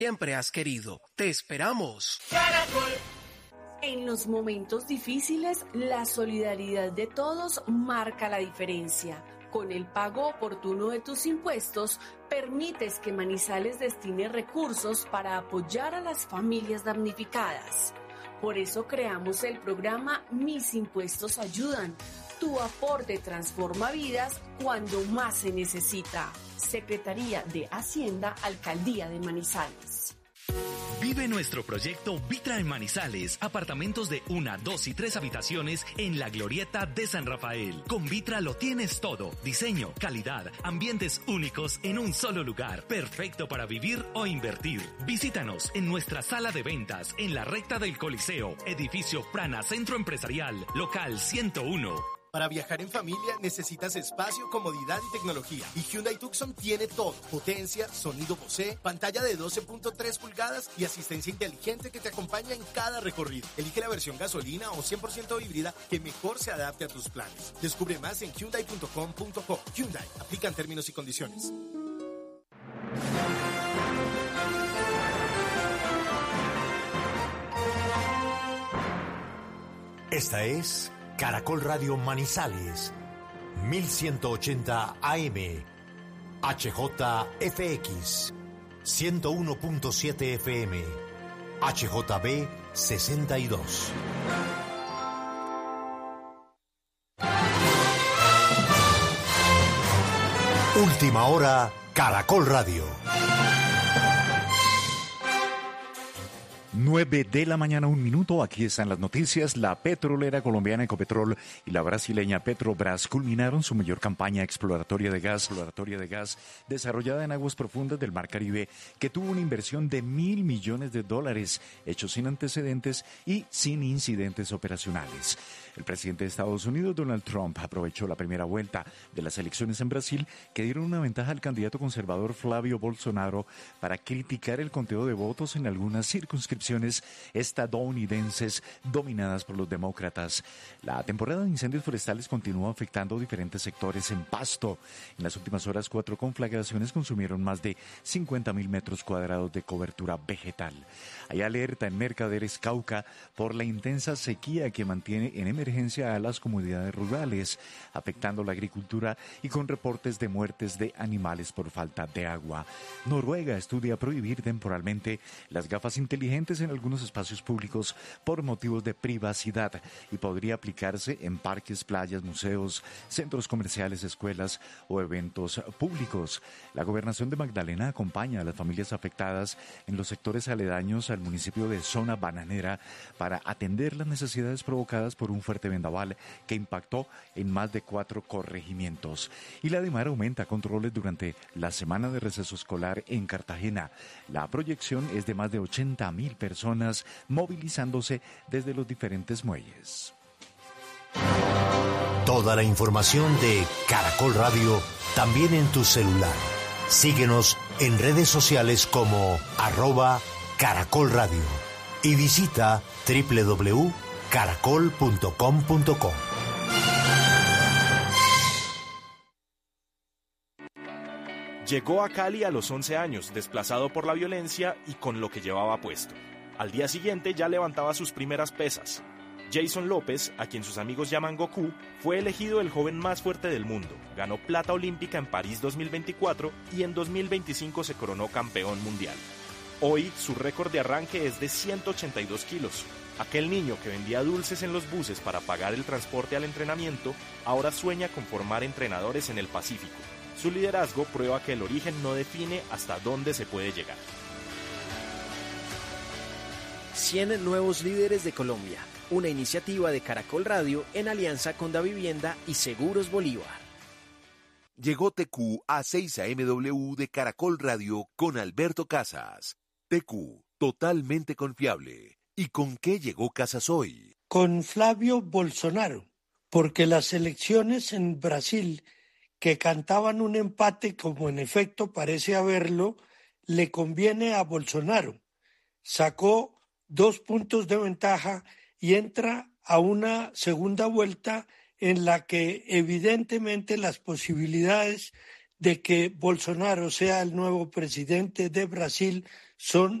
siempre has querido. ¡Te esperamos! Caracol. En los momentos difíciles, la solidaridad de todos marca la diferencia. Con el pago oportuno de tus impuestos, permites que Manizales destine recursos para apoyar a las familias damnificadas. Por eso creamos el programa Mis Impuestos Ayudan. Tu aporte transforma vidas cuando más se necesita. Secretaría de Hacienda, Alcaldía de Manizales. Vive nuestro proyecto Vitra en Manizales. Apartamentos de 1, 2 y 3 habitaciones en la Glorieta de San Rafael. Con Vitra lo tienes todo. Diseño, calidad, ambientes únicos en un solo lugar. Perfecto para vivir o invertir. Visítanos en nuestra sala de ventas en la recta del Coliseo. Edificio Prana Centro Empresarial. Local 101. Para viajar en familia necesitas espacio, comodidad y tecnología. Y Hyundai Tucson tiene todo. Potencia, sonido Bose, pantalla de 12.3 pulgadas y asistencia inteligente que te acompaña en cada recorrido. Elige la versión gasolina o 100% híbrida que mejor se adapte a tus planes. Descubre más en Hyundai.com.co. Hyundai, aplican términos y condiciones. Esta es Caracol Radio Manizales, 1180 AM, HJFX, 101.7 FM, HJB 62. Última hora, Caracol Radio. 9 de la mañana, 1 minuto. Aquí están las noticias. La petrolera colombiana Ecopetrol y la brasileña Petrobras culminaron su mayor campaña exploratoria de gas desarrollada en aguas profundas del Mar Caribe, que tuvo una inversión de $1.000 millones, hecho sin antecedentes y sin incidentes operacionales. El presidente de Estados Unidos, Donald Trump, aprovechó la primera vuelta de las elecciones en Brasil, que dieron una ventaja al candidato conservador Flávio Bolsonaro, para criticar el conteo de votos en algunas circunscripciones estadounidenses dominadas por los demócratas. La temporada de incendios forestales continúa afectando diferentes sectores en Pasto. En las últimas horas, 4 conflagraciones consumieron más de 50.000 metros cuadrados de cobertura vegetal. Hay alerta en Mercaderes, Cauca, por la intensa sequía que mantiene en emergencia a las comunidades rurales, afectando la agricultura y con reportes de muertes de animales por falta de agua. Noruega estudia prohibir temporalmente las gafas inteligentes en algunos espacios públicos por motivos de privacidad y podría aplicarse en parques, playas, museos, centros comerciales, escuelas o eventos públicos. La gobernación de Magdalena acompaña a las familias afectadas en los sectores aledaños al municipio de Zona Bananera para atender las necesidades provocadas por un fuerte vendaval que impactó en más de 4 corregimientos. Y la DIMAR aumenta controles durante la semana de receso escolar en Cartagena. La proyección es de más de 80.000 personas movilizándose desde los diferentes muelles. Toda la información de Caracol Radio también en tu celular. Síguenos en redes sociales como @Caracol Radio y visita www.caracol.com.co. Llegó a Cali a los 11 años, desplazado por la violencia y con lo que llevaba puesto. Al día siguiente ya levantaba sus primeras pesas. Jason López, a quien sus amigos llaman Goku, fue elegido el joven más fuerte del mundo. Ganó plata olímpica en París 2024 y en 2025 se coronó campeón mundial. Hoy su récord de arranque es de 182 kilos. Aquel niño que vendía dulces en los buses para pagar el transporte al entrenamiento, ahora sueña con formar entrenadores en el Pacífico. Su liderazgo prueba que el origen no define hasta dónde se puede llegar. 100 nuevos líderes de Colombia, una iniciativa de Caracol Radio en alianza con Davivienda y Seguros Bolívar. Llegó TQ a 6 AMW de Caracol Radio con Alberto Casas. TQ, totalmente confiable. ¿Y con qué llegó Casas hoy? Con Flávio Bolsonaro, porque las elecciones en Brasil, que cantaban un empate como en efecto parece haberlo, le conviene a Bolsonaro. Sacó 2 puntos de ventaja y entra a una segunda vuelta en la que evidentemente las posibilidades de que Bolsonaro sea el nuevo presidente de Brasil son